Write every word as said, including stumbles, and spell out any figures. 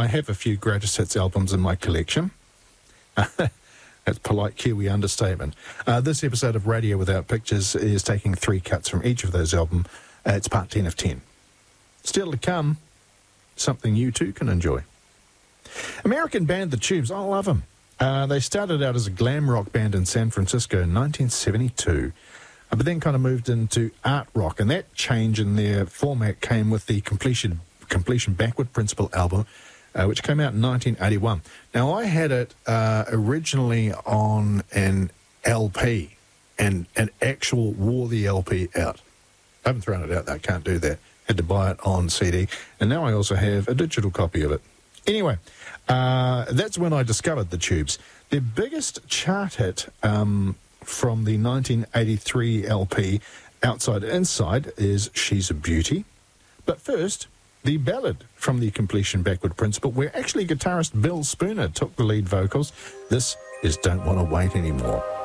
I have a few greatest hits albums in my collection. That's polite Kiwi understatement. Uh, this episode of Radio Without Pictures is taking three cuts from each of those albums. Uh, it's part ten of ten. Still to come, something you too can enjoy. American band The Tubes, I love them. Uh, they started out as a glam rock band in San Francisco in nineteen seventy-two, uh, but then kind of moved into art rock, and that change in their format came with the Completion, Completion Backward Principle album, uh, which came out in nineteen eighty-one. Now, I had it uh, originally on an L P, and an actual wore the L P out. I haven't thrown it out, though. I can't do that. Had to buy it on C D, and now I also have a digital copy of it. Anyway, uh, that's when I discovered The Tubes. Their biggest chart hit um, from the nineteen eighty-three L P, Outside Inside, is She's a Beauty. But first, the ballad from the Completion Backward Principle, where actually guitarist Bill Spooner took the lead vocals. This is Don't Want to Wait Anymore.